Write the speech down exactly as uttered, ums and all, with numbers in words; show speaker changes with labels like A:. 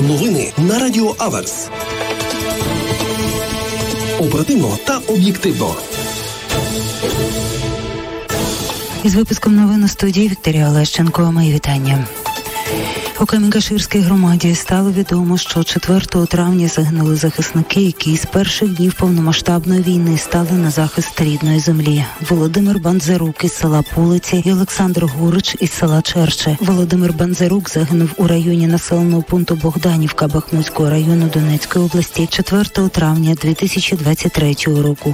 A: Новини на Радіо Аверс. Оперативно та об'єктивно.
B: Із випуском новин у студії Вікторія Олещенко. Мої вітання. У Камінь-Каширській громаді стало відомо, що четвертого травня загинули захисники, які з перших днів повномасштабної війни стали на захист рідної землі. Володимир Банзарук із села Пулиці і Олександр Гурич із села Черче. Володимир Банзарук загинув у районі населеного пункту Богданівка Бахмутського району Донецької області четвертого травня дві тисячі двадцять третього року.